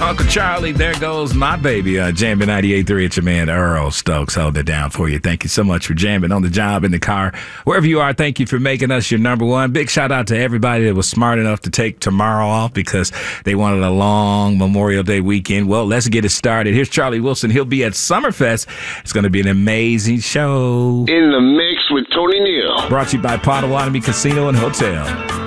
Uncle Charlie, there goes my baby. Jamming 98.3. It's your man Earl Stokes. Hold it down for you. Thank you so much for jamming on the job, in the car, wherever you are. Thank you for making us your number one. Big shout out to everybody that was smart enough to take tomorrow off because they wanted a long Memorial Day weekend. Well, let's get it started. Here's Charlie Wilson. He'll be at Summerfest. It's going to be an amazing show. In the mix with Tony Neal. Brought to you by Potawatomi Casino and Hotel.